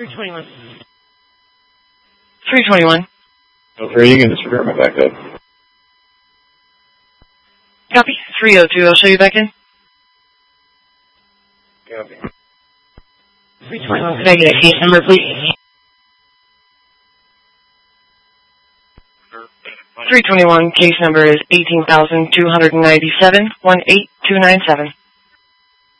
321. 321. Okay, you can disregard my backup. Copy. 302, I'll show you back in. Copy. 321, could I get a case number, please? 321, case number is 18,297, 18297.